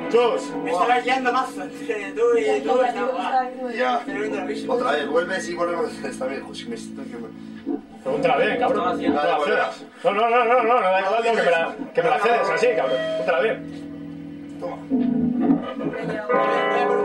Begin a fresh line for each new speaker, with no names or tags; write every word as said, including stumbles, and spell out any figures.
Chus.
Me estaba guiando más entre tú y tú.
Ya. Otra vez, vuelves y volvemos. Está bien, José. Me estoy...
Pregúntala bien, cabrón. No
Vale,
la cedas. No, no, no, no, no, no da igual, no, que me la, que me la cedes así, cabrón. Pregúntala bien.
Toma.